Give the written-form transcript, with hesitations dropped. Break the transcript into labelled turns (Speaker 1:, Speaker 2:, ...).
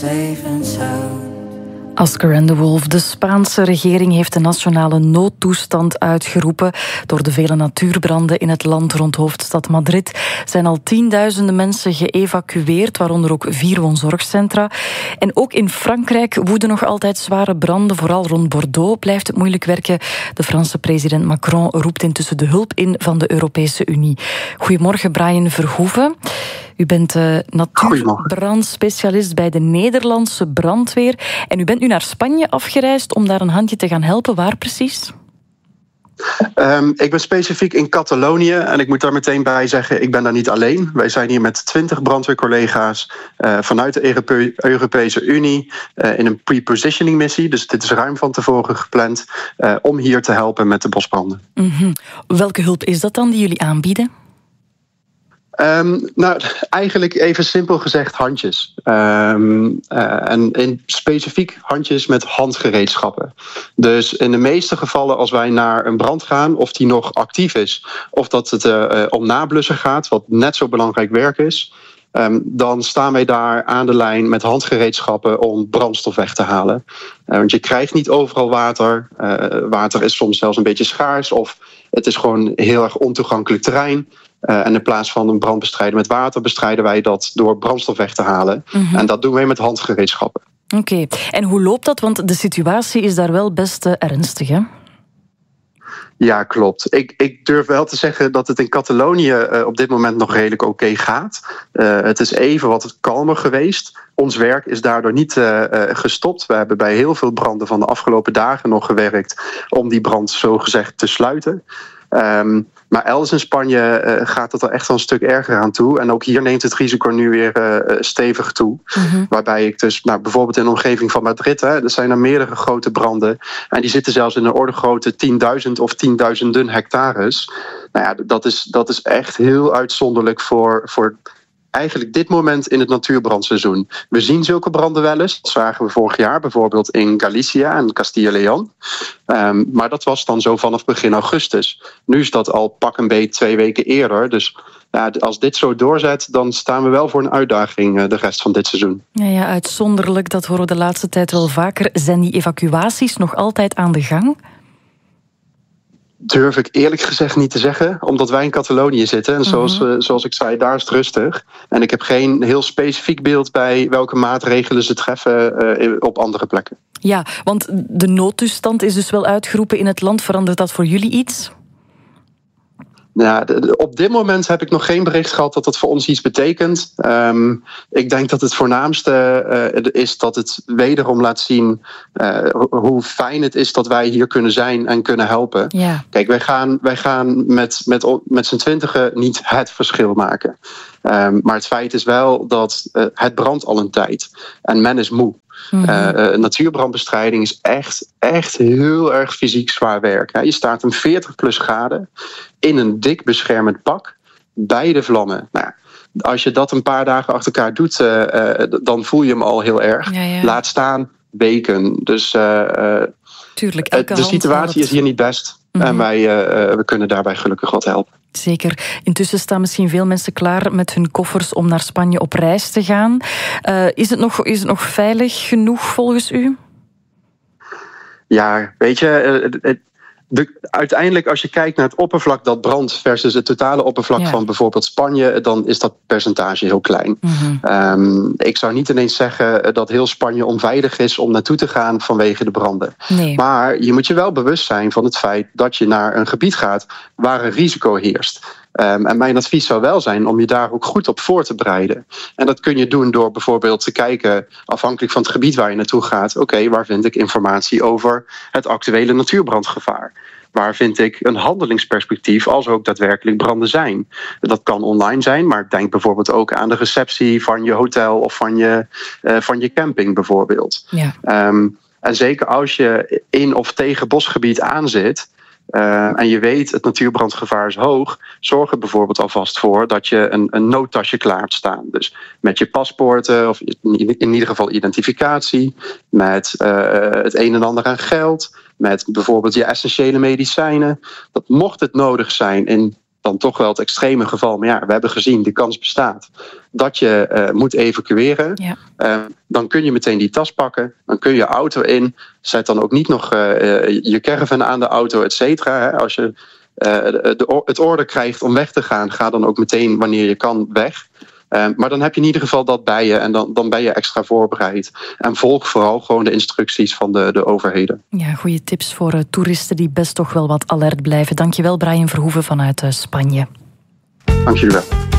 Speaker 1: Oscar and the Wolf. De Spaanse regering heeft een nationale noodtoestand uitgeroepen. Door de vele natuurbranden in het land rond hoofdstad Madrid zijn al tienduizenden mensen geëvacueerd, waaronder ook 4 woonzorgcentra. En ook in Frankrijk woeden nog altijd zware branden. Vooral rond Bordeaux blijft het moeilijk werken. De Franse president Macron roept intussen de hulp in van de Europese Unie. Goedemorgen, Brian Verhoeven. U bent natuurbrandspecialist bij de Nederlandse brandweer. En u bent nu naar Spanje afgereisd om daar een handje te gaan helpen. Waar precies?
Speaker 2: Ik ben specifiek in Catalonië en ik moet daar meteen bij zeggen, ik ben daar niet alleen. Wij zijn hier met 20 brandweercollega's vanuit de Europese Unie in een pre-positioning missie. Dus dit is ruim van tevoren gepland om hier te helpen met de bosbranden.
Speaker 1: Mm-hmm. Welke hulp is dat dan die jullie aanbieden?
Speaker 2: Eigenlijk even simpel gezegd handjes. En specifiek handjes met handgereedschappen. Dus in de meeste gevallen als wij naar een brand gaan, of die nog actief is, of dat het om nablussen gaat, wat net zo belangrijk werk is, dan staan wij daar aan de lijn met handgereedschappen om brandstof weg te halen. Want je krijgt niet overal water. Water is soms zelfs een beetje schaars, of het is gewoon heel erg ontoegankelijk terrein. En in plaats van een brand bestrijden met water, bestrijden wij dat door brandstof weg te halen. Mm-hmm. En dat doen wij met handgereedschappen.
Speaker 1: Oké. En hoe loopt dat? Want de situatie is daar wel best ernstig, hè?
Speaker 2: Ja, klopt. Ik durf wel te zeggen dat het in Catalonië op dit moment nog redelijk oké gaat. Het is even wat kalmer geweest. Ons werk is daardoor niet gestopt. We hebben bij heel veel branden van de afgelopen dagen nog gewerkt om die brand zogezegd te sluiten. Maar elders in Spanje gaat het er echt wel een stuk erger aan toe. En ook hier neemt het risico nu weer stevig toe. Mm-hmm. Waarbij ik dus bijvoorbeeld in de omgeving van Madrid, er zijn er meerdere grote branden. En die zitten zelfs in een orde grootte 10.000 of 10.000 hectares. Nou ja, dat is echt heel uitzonderlijk voor eigenlijk dit moment in het natuurbrandseizoen. We zien zulke branden wel eens. Dat zagen we vorig jaar bijvoorbeeld in Galicia en Castilla-León. Maar dat was dan zo vanaf begin augustus. Nu is dat al pak een beetje 2 weken eerder. Dus ja, als dit zo doorzet, dan staan we wel voor een uitdaging de rest van dit seizoen.
Speaker 1: Ja, uitzonderlijk. Dat horen we de laatste tijd wel vaker. Zijn die evacuaties nog altijd aan de gang?
Speaker 2: Durf ik eerlijk gezegd niet te zeggen, omdat wij in Catalonië zitten. En zoals ik zei, daar is het rustig. En ik heb geen heel specifiek beeld bij welke maatregelen ze treffen op andere plekken.
Speaker 1: Ja, want de noodtoestand is dus wel uitgeroepen in het land. Verandert dat voor jullie iets?
Speaker 2: Ja, op dit moment heb ik nog geen bericht gehad dat dat voor ons iets betekent. Ik denk dat het voornaamste is dat het wederom laat zien hoe fijn het is dat wij hier kunnen zijn en kunnen helpen. Ja. Kijk, wij gaan met z'n 20 niet het verschil maken. Maar het feit is wel dat het brandt al een tijd en men is moe. Mm-hmm. Natuurbrandbestrijding is echt heel erg fysiek zwaar werk. Je staat in 40 plus graden in een dik beschermend pak bij de vlammen. Nou, als je dat een paar dagen achter elkaar doet, dan voel je hem al heel erg. Ja. Laat staan weken. Dus
Speaker 1: tuurlijk,
Speaker 2: de situatie is hier niet best. Mm-hmm. En we kunnen daarbij gelukkig wat helpen.
Speaker 1: Zeker. Intussen staan misschien veel mensen klaar met hun koffers om naar Spanje op reis te gaan. Is het nog veilig genoeg volgens u?
Speaker 2: Ja, weet je, uiteindelijk als je kijkt naar het oppervlak dat brandt versus het totale oppervlak van bijvoorbeeld Spanje, dan is dat percentage heel klein. Mm-hmm. Ik zou niet ineens zeggen dat heel Spanje onveilig is om naartoe te gaan vanwege de branden. Nee. Maar je moet je wel bewust zijn van het feit dat je naar een gebied gaat waar een risico heerst. En mijn advies zou wel zijn om je daar ook goed op voor te bereiden. En dat kun je doen door bijvoorbeeld te kijken, afhankelijk van het gebied waar je naartoe gaat, oké, waar vind ik informatie over het actuele natuurbrandgevaar? Waar vind ik een handelingsperspectief als er ook daadwerkelijk branden zijn? Dat kan online zijn, maar denk bijvoorbeeld ook aan de receptie van je hotel of van je camping bijvoorbeeld. Ja. En zeker als je in of tegen bosgebied aanzit, en je weet het natuurbrandgevaar is hoog, zorg er bijvoorbeeld alvast voor dat je een noodtasje klaar hebt staan. Dus met je paspoorten of in ieder geval identificatie, met het een en ander aan geld, met bijvoorbeeld je essentiële medicijnen. Dat mocht het nodig zijn in dan toch wel het extreme geval. Maar ja, we hebben gezien, de kans bestaat dat je moet evacueren. Ja. Dan kun je meteen die tas pakken. Dan kun je auto in. Zet dan ook niet nog je caravan aan de auto, et cetera. Als je het order krijgt om weg te gaan, ga dan ook meteen wanneer je kan weg. Maar dan heb je in ieder geval dat bij je en dan ben je extra voorbereid. En volg vooral gewoon de instructies van de overheden.
Speaker 1: Ja, goede tips voor toeristen die best toch wel wat alert blijven. Dankjewel, Brian Verhoeven vanuit Spanje.
Speaker 2: Dank jullie wel.